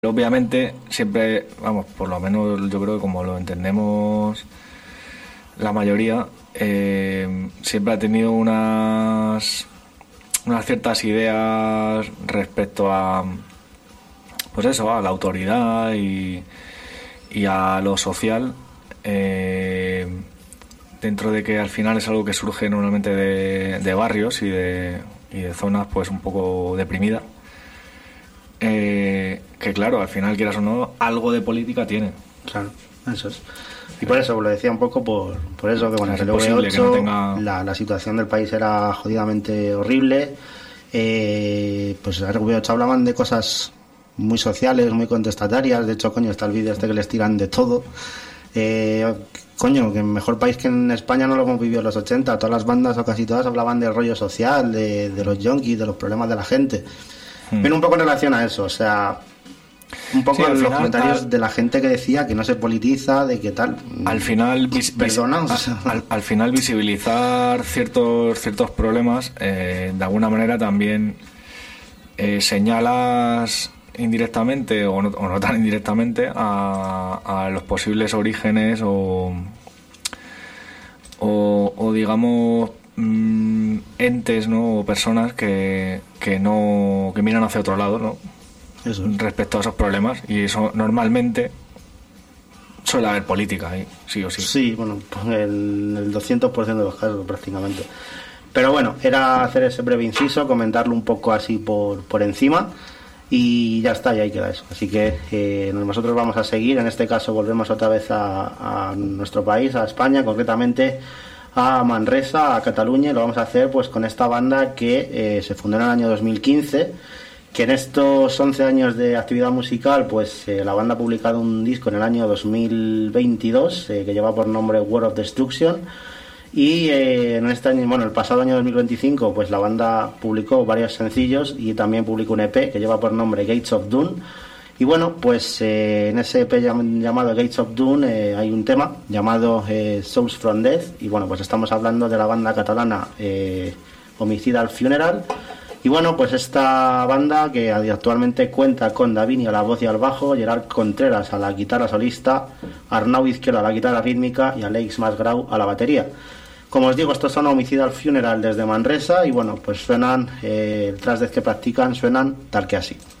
Obviamente, siempre, vamos, por lo menos yo creo que como lo entendemos la mayoría, siempre ha tenido unas ciertas ideas respecto a, pues eso, a la autoridad y a lo social, dentro de que al final es algo que surge normalmente de barrios y de zonas pues un poco deprimidas. Que claro, al final, quieras o no, algo de política tiene. Claro, eso es. Y por eso, lo decía un poco por eso, que bueno, es el posible V8, que no tenga... la situación del país era jodidamente horrible. Pues en el V8 hablaban de cosas muy sociales, muy contestatarias. De hecho, coño, está el vídeo este que les tiran de todo. Coño, que en mejor país que en España no lo hemos vivido en los 80. Todas las bandas, o casi todas, hablaban del rollo social, de los yonkis, de los problemas de la gente. Viene un poco en relación a eso, o sea, un poco en los comentarios de la gente que decía que no se politiza, de que tal. Al final, al final visibilizar ciertos problemas, de alguna manera también señalas indirectamente o no tan indirectamente a los posibles orígenes o digamos entes, ¿no? O personas que miran hacia otro lado, ¿no? Eso. Respecto a esos problemas, y eso normalmente suele haber política ahí, sí o sí. Sí, bueno, pues el 200% de los casos prácticamente. Pero bueno, era hacer ese breve inciso, comentarlo un poco así por encima, y ya está, y ahí queda eso. Así que nosotros vamos a seguir, en este caso volvemos otra vez a nuestro país, a España, concretamente a Manresa, a Cataluña, y lo vamos a hacer pues con esta banda que se fundó en el año 2015, que en estos 11 años de actividad musical pues la banda ha publicado un disco en el año 2022 que lleva por nombre War of Destruction, y en este año, bueno, el pasado año 2025 pues la banda publicó varios sencillos y también publicó un EP que lleva por nombre Gates of Doom. Y bueno, pues en ese EP llamado Gates of Doom hay un tema llamado Souls from Death, y bueno, pues estamos hablando de la banda catalana Homicidal Funeral. Y bueno, pues esta banda que actualmente cuenta con Davini a la voz y al bajo, Gerard Contreras a la guitarra solista, Arnau Izquierdo a la guitarra rítmica y Alex Masgrau a la batería. Como os digo, estos son Homicidal Funeral desde Manresa, y bueno, pues suenan, el thrash death que practican suenan tal que así.